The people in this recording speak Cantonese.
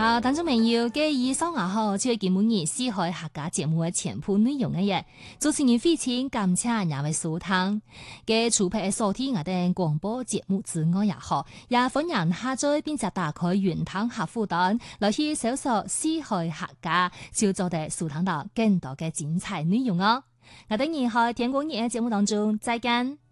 好，聽眾朋友，以上就係今日四海客家節目嘅全部內容嘅嘢。主持人費清感謝兩位收聽。除咗收聽我哋廣播節目之外也好，也歡迎下載並且打開雲端客戶端來去搜索四海客家，就做得收聽到更多嘅精彩內容哦。我哋以後天光日嘅節目當中再見。